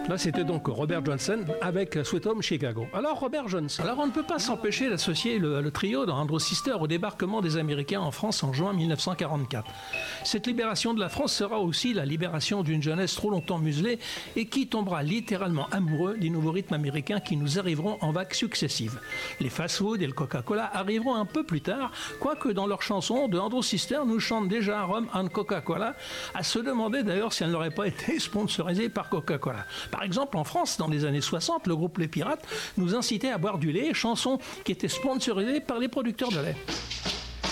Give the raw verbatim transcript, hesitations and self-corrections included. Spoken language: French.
Là, c'était donc Robert Johnson avec Sweet Home Chicago. Alors, Robert Johnson. Alors, on ne peut pas s'empêcher d'associer le, le trio d'Andrew Sister au débarquement des Américains en France en juin mille neuf cent quarante-quatre. Cette libération de la France sera aussi la libération d'une jeunesse trop longtemps muselée et qui tombera littéralement amoureux des nouveaux rythmes américains qui nous arriveront en vagues successives. Les fast-food et le Coca-Cola arriveront un peu plus tard, quoique dans leur chanson de Andrew Sister nous chante déjà Rum and Coca-Cola, à se demander d'ailleurs si elle n'aurait pas été sponsorisée par Coca-Cola. Par exemple, en France, dans les années soixante, le groupe Les Pirates nous incitait à boire du lait, chanson qui était sponsorisée par les producteurs de lait.